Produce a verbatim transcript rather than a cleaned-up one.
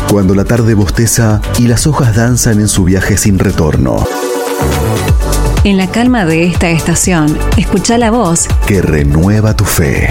Cuando la tarde bosteza y las hojas danzan en su viaje sin retorno. En la calma de esta estación, escucha la voz que renueva tu fe.